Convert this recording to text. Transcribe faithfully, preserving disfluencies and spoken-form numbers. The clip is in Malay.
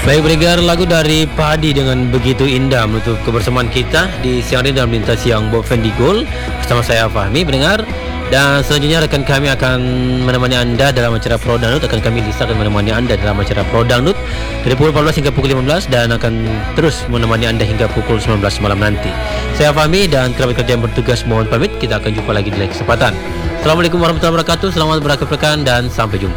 Baik, pendengar, lagu dari Padi dengan begitu indah menutup kebersamaan kita di siang ini dalam Lintas Siang Bob Fendi Gold bersama saya Fahmi, pendengar. Dan selanjutnya rekan kami akan menemani anda dalam acara Pro Dangdut. Akan kami Lisa akan menemani anda dalam acara Pro Dangdut dari pukul empat belas hingga pukul lima belas dan akan terus menemani anda hingga pukul sembilan belas malam nanti. Saya Fahmi dan kerabat kerja yang bertugas mohon pamit. Kita akan jumpa lagi di lain kesempatan. Assalamualaikum warahmatullahi wabarakatuh. Selamat beraktivitas rekan dan sampai jumpa.